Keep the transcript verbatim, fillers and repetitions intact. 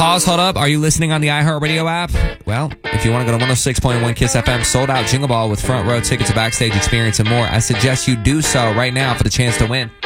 Pause, hold up. Are you listening on the iHeartRadio app? Well, if you want to go to one oh six point one Kiss F M, sold out Jingle Ball with front row tickets, a backstage experience, and more, I suggest you do so right now for the chance to win.